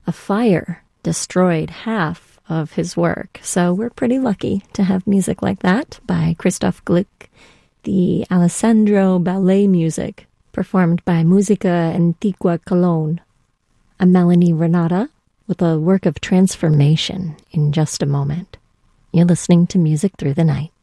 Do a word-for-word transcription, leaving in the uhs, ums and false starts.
A fire destroyed half of his work, so we're pretty lucky to have music like that by Christoph Gluck, the Alessandro Ballet music performed by Musica Antigua Cologne. I'm Melanie Renata with a work of transformation in just a moment. You're listening to Music Through the Night.